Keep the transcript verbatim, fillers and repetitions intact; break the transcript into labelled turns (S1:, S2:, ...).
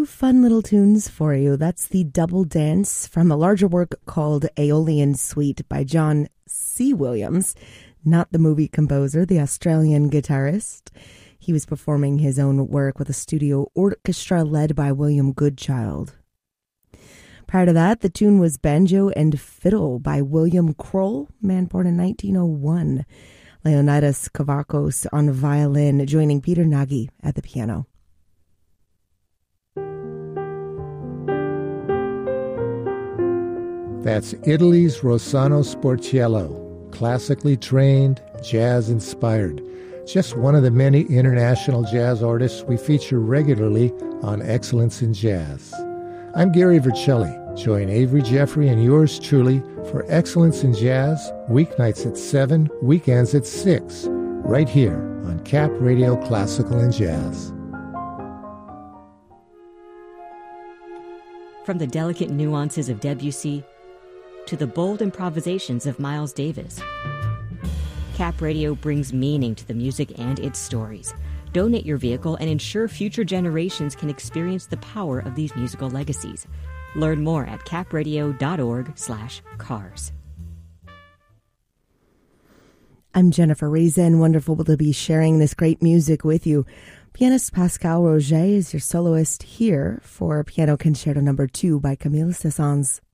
S1: fun little tunes for you. That's the Double Dance from a larger work called Aeolian Suite by John C. Williams, not the movie composer, the Australian guitarist. He was performing his own work with a studio orchestra led by William Goodchild. Prior to that, the tune was Banjo and Fiddle by William Kroll, man born in nineteen oh one. Leonidas Kavakos on violin, joining Peter Nagy at the piano.
S2: That's Italy's Rossano Sportiello, classically trained, jazz-inspired. Just one of the many international jazz artists we feature regularly on Excellence in Jazz. I'm Gary Vercelli. Join Avery Jeffrey and yours truly for Excellence in Jazz, weeknights at seven, weekends at six, right here on Cap Radio Classical and Jazz.
S3: From the delicate nuances of Debussy to the bold improvisations of Miles Davis, Cap Radio brings meaning to the music and its stories. Donate your vehicle and ensure future generations can experience the power of these musical legacies. Learn more at capradio.org slash cars.
S1: I'm Jennifer Reza, and wonderful to be sharing this great music with you. Pianist Pascal Roget is your soloist here for Piano Concerto number two by Camille Saint-Saëns.